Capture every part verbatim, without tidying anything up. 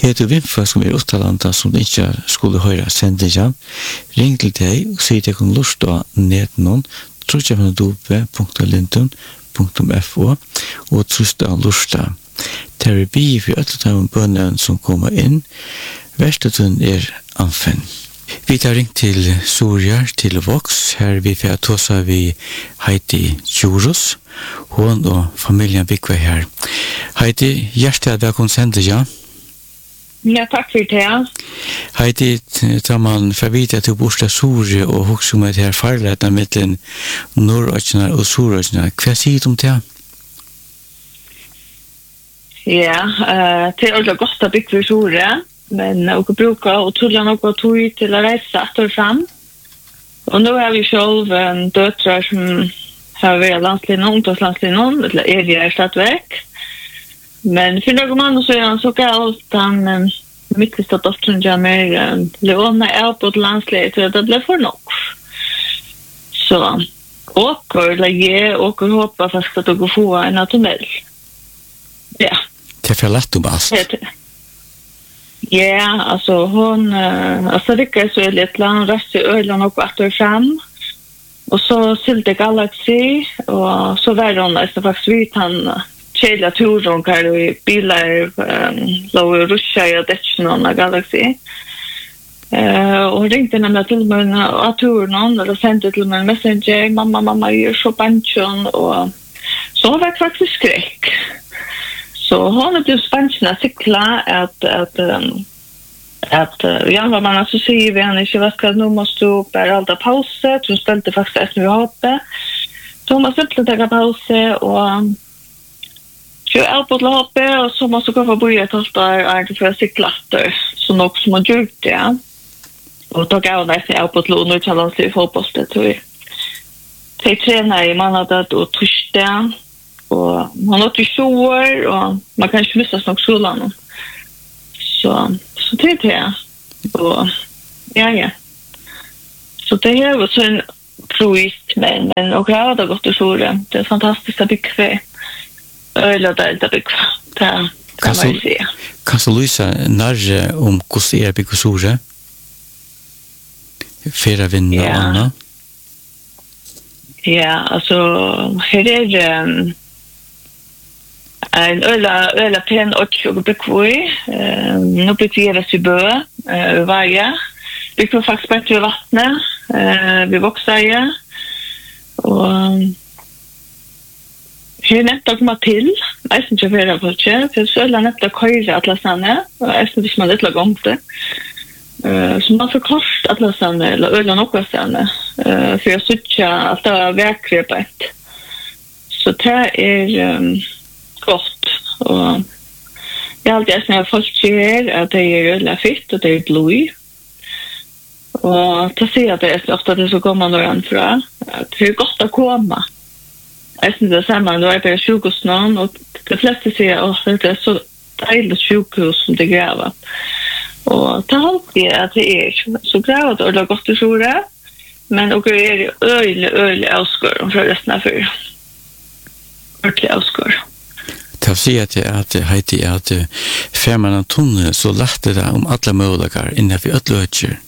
Heter Vimfa som er uttalanda som ikke skulle høre sendingen. Ring til deg og sier deg om lust av nedenom trutjafanadope punktum lindun punktum fo og trust av lusta. Terapi for alle de bønnen som kommer inn. Verstutun er anfen. Vi tar ring til Sorjar, til Vox. Her vi får tåsa vi Heidi Djurus. Hon og familien bygger her. Heidi, hjertelig velkommen sende, ja? Ja, takk for det. Heidi, tar man for vite at du bor Sorje og hokser med det her farledet mellom Nordøtjene og Sorøtjene. Hva sier du om det? Ja, uh, det er ordentlig godt å bygge for Sorje. Men vi bruker utrolig noe tog til å reise etter frem. Og nå har vi selv en døtre som har vært landslinjen, ungdomslandslinjen, eller er det stadverk. Men for noen mann så er han så galt, han um, midtligste dotteren til meg, um, Leona er på et landslig, så det ble for nok. Så åker, eller jeg åker håper faktisk at dere får en tunnel. Ja. Det er for lett om bast. Ja, alltså hon uh, alltså det är så lite lång rest i ölen och åter fram. Och så Silde Galaxy och så var hon alltså faktiskt vid han Chela Turon kan i bilar um, låg Russia och Dutchnon Galaxy. Eh uh, och ringde nämligen till mig och Turon och sände till mig messenger mamma mamma gör så panchon och så var det faktiskt skräck. Så hon har blivit spännande att cykla att att um, att uh, ja vad man alltså säger vi han inte vad ska nu måste upp är allta pauser så ställde faktiskt att vi hoppade. Så man skulle ta paus och ju är på loppet och så måste gå för börja ta där är det för cykla så något som man gjort det. Och då går det sig på lån och challenge i fotbollsspel tror jag. Det tränar i månader och torsdag. Och man har till showar och man kan inte missa något skolan. Så så det är det. Och ja ja. Så det är väl så en projekt men men och jag har gått till skolan. Det är fantastiskt att bygga. Eller det är bygga. Det kan man säga. Kan så Luisa närre om hur är bygga skolan? Fera vinna och Anna. Ja, alltså här är det en öla öla pen och och bekvoi eh nu blir det så bra eh varje vi får faktiskt bättre vatten eh vi växer ju och hur nästa kommer till jag syns jag vill på det för så öla nästa köra atlasanne och jag syns det man det lagar om det eh så man får kost atlasanne eller öla något sanne eh för jag syns att det är verkligt så det är um, gott och jag har alltid när folk ser att det är ölla fitt och det är blod och då ser jag det är ofta det så kommer någon från att det är gott att komma jag syns det samma då är det sjukhusnamn och de flesta säger att det är så dejligt sjukhus som det gräver och det har alltid att det är så grävt och det har gått att sora men och det är öjlig öjlig avskör från resten av för ordentlig avskör. Jag säger att att Heidi att färman tunnel så lätt det om alla möjligheter innan vi ödlöcher.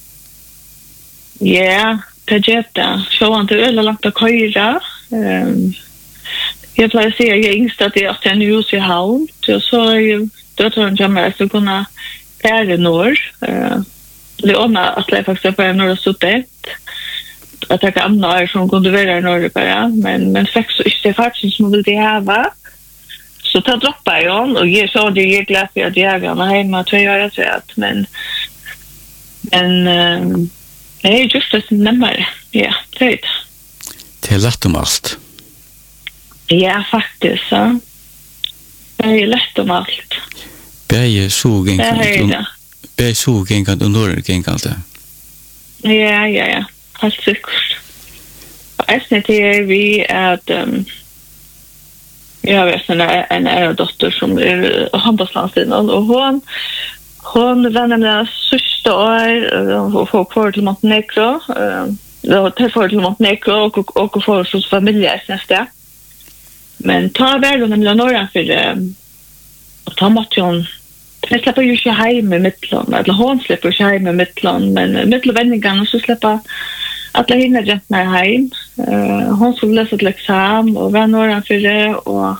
Ja, det gör det. Så han det öle långt att köra. Ehm jag planerar se jag yngst att det är en hus i havn. Så är ju då tror jag att jag kunna är norr. Eh Leona att det faktiskt på norr så det att jag kan nå som kunde vara norr bara men men sex så är det faktiskt som vill det ha. Så ta droppa jag och ge så det är glad för att jag är hemma två år så att men men um, det är just det nummer. Ja, det är det. Det är lätt om allt. Ja, faktiskt så. Det är lätt om allt. Bäge såg en gång. Bäge såg en gång och norr en gång det. Ja, ja, ja. Helt säkert. Jag ser vi att um, jag vet en en är dotter som är handbollslandslaget och hon hon var nämligen sista år och får kvar till Montenegro då tar för till Montenegro och och för så familjer nästa men ta väl nämligen norra för att ta måste hon jag släpper ju inte hem i mittlån, eller hon släpper inte hem i mittlån, men mittelvändningarna så släpper alla hinner rätt när hem. Uh, hon skulle läsa till examen och vara några för det, och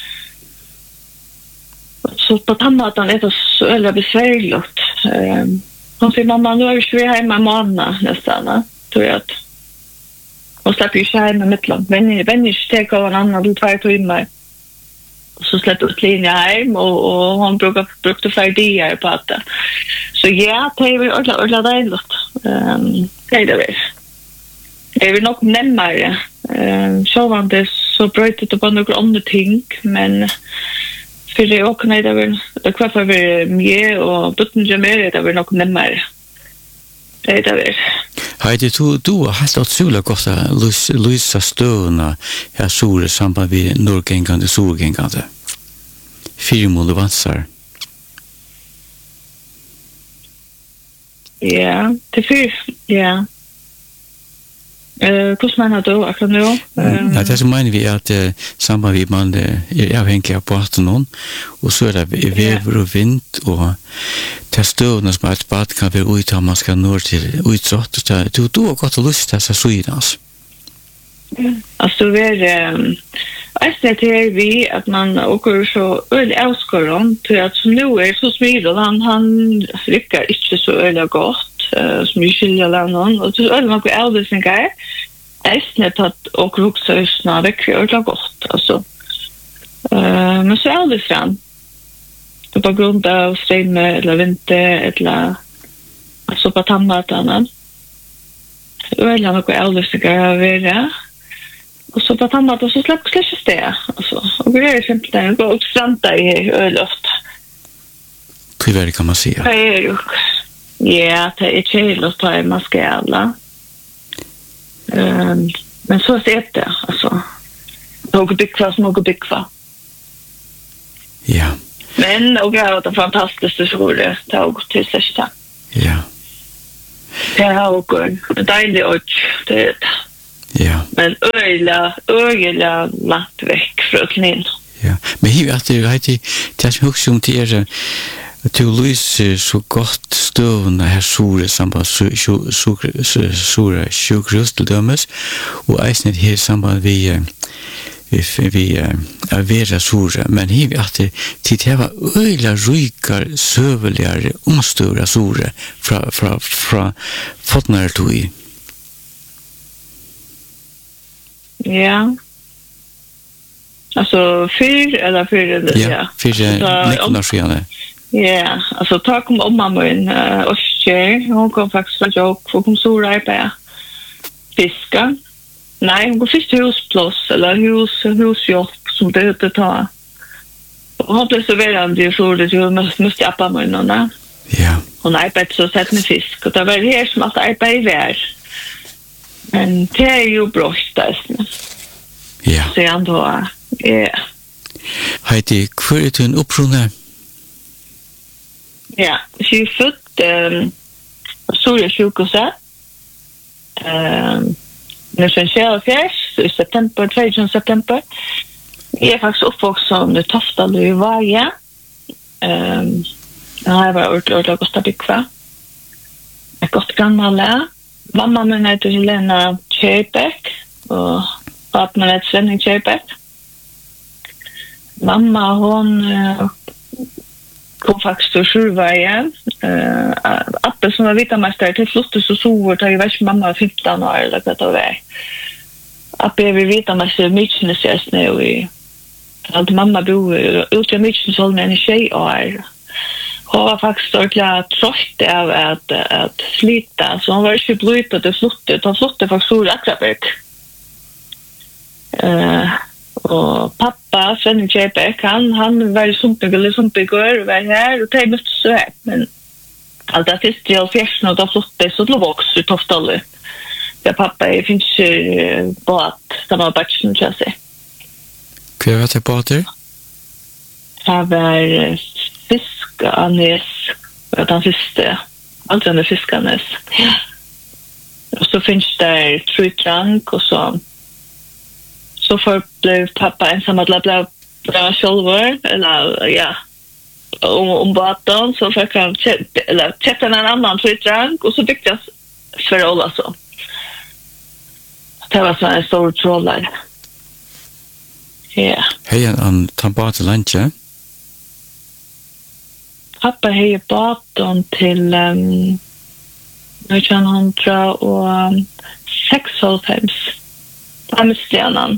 så på tandmaten är det så eller besvärligt. Uh, hon säger, mamma, nu är vi ju hemma månader nästan, tror jag att hon släpper ju inte hem i mittlån. Vänner vänner steg av en annan till två timmar. Så släppte ut linje hem, och, och hon brukade brukte färdiga på att det. Så ja, det är väl ordla ordla dejligt. Ehm, det är det väl. Det är väl nog närmare. Ehm, så var det så bröt det på några andra ting, men för det och nej det väl det kvar för vi mer och botten ju mer det väl nog närmare. Det är det väl. Heidi, du, du har helt otroligt gott att lysa støvna her sore samband med norrgängande solgängande. Fyrmål och vansar. Ja, det fyr, ja. Uh, Hvordan mener du akkurat nu? Uh, ja, det så mener vi at uh, samband med man uh, er avhengig av båten, og så er det vever og vind, og det støvna som et bad kan være ut om man skal nå til utrått. Du, du har gått og lyst til disse søyene, altså. Alltså det är alltså det är vi att man åker så öl avskåren till att som nu är så smil och han han rycker inte så öl gott uh, som vi skiljer landet och så öl man går äldre sen går är snett att och också är snarare öl gott alltså uh, men så äldre fram det på grund av ström eller vinter eller så på tandmaten öl man går äldre sen går vara. Och så på tandmat och så släpps släpps det. Alltså, och det är simpelt att gå och stranda i ölöft. Tyvärr kan man säga. Det är ju. Ja, det är chill att ta i maskella. Um, men så ser det. Alltså, något byggva som något byggva. Ja. Men och jag har det fantastiska skolan. Det har gått till sista. Ja. Det har gått. Det är dejligt och det är det. Ja. Men öjla, öjla lagt väck från knän. Ja. Men hiv att det är det det som också om till er till Louis så gott stövna här sore samband så så sore sjukrust till dömes och äsnet här samband vi vi vi är vera sore men hiv att det till det var öjla rykar sövligare omstöra sore från från från fotnar till Ja. Alltså fyr eller fyr eller ja. Ja, fyr nektonasjoner. Ja, alltså ta kom om mamma in och tjej. Hon kom faktiskt från jobb för hon så räpa fiska. Nej, hon går fisk till husplås eller hus, husjobb som det heter ta. Och hon blev så välande så det ju måste måste appa mig någon. Ja. Hon arbetar så sett med fisk och det var här som att arbeta i vär. Men det är ju bröstas. Ja. Så jag då, ja. Heidi, hur är du en upprunna? Ja, så är född um, Soria sjukhuset. Um, nu sen tjejafjärs, i september, tredje september. Jag är faktiskt uppvuxen i Toftal i Vaja. Um, jag har varit ordentligt gott att bygga. Jag har gått gamla. Mamma min heter Helena Tjejbäck och pappa min heter Svenning Tjejbäck. Mamma hon uh, kom faktiskt till Sjurvajen. Uh, Appe som var vitamästare till flottis och sovor tar ju värst mamma var femton år eller vad det var. Appe är vi vitamästare i Mytsnes nu i att mamma bor ute i Mytsnes håll med en tjej år. Hon var faktiskt ordentligt trött av att, att slita. Så hon var inte blivit att det flottet. Hon flottet faktiskt ur Akraberg. Uh, och pappa, Svenning Tjejbäck, han, han var sumpig eller sumpig och var här och det möttes så här. Men allt det finns till fjärsen och då flottet så det var också i Toftalle. Där pappa finns uh, båt, som var batchen kan jag säga. Hva var det båter? Det var Fiskanes, den sista, alltså den Fiskanes. Ja. Och så finns det trutrank och så så för blev pappa ensam att lämna bra själva eller ja om, om båten så fick han köpa en annan flytrank och så fick jag förhålla så. Det var så en stor trollare. Ja. Hej han tar båt till lunch. Pappa hej båten till um, nitton hundra och um, sex halvfems. Det var stjärnan.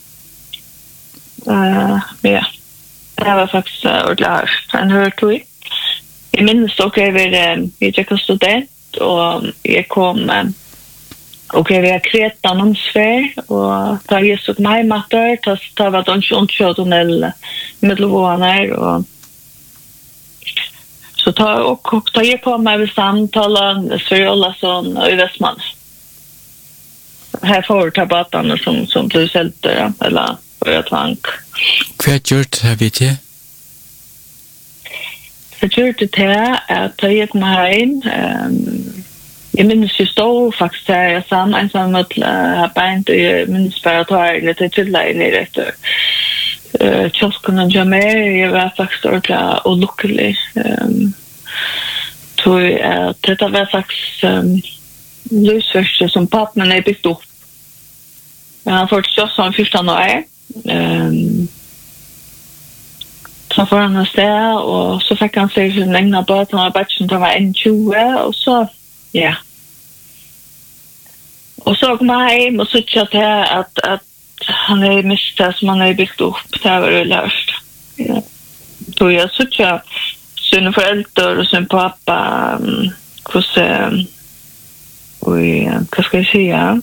Uh, ja. Det var faktiskt uh, ordentligt en hörtog. Jag minns dock över um, jag gick student och jag kom um, och vi har Kreta någon sfär och där jag såg mig matter det var de tjugotunnel medelvånar och så tar och och tar jag på mig vid samtalen Sverjolason och i Västman. Här får ta båtarna som som du sälte eller för tank. Kvart gjort har vi till. Så gjort det här att jag kom hem ehm jag minns ju stå faktiskt här jag sam ensam med uh, band och jag minns bara att jag lite till där nere efter uh, kiosken och jag med jag var faktiskt ordentligt och lycklig um, tror jag att det var faktiskt um, lysförst som pappan är byggt upp. Han får till som fjorton år um, så får han stä och så fick han sig sin egna båt han var bara som det var en tjugo och så ja. Och så kom jag hem och så tyckte att, att han är misstag som han är byggt upp. Det var det löst. Ja. Då jag tyckte sina föräldrar och sin pappa um, hos, um, och, vad ska jag säga?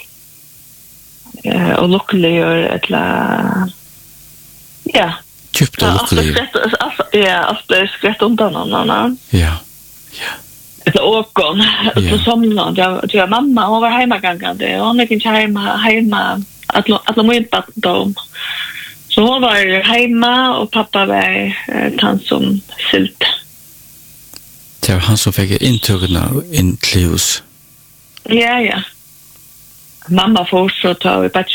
Uh, och lyckliggör ett la... Ja. Köpt och lyckliggör. Ja, allt blev skrätt undan honom. Ja, ja. Ett åkon så somnade jag jag mamma hon var hemmagångande hon gick inte hemma hemma att att de inte då så hon var hemma och pappa var tant som sylt. Det var han som fick intugna in till hus. Ja ja. Mamma får så ta vi bara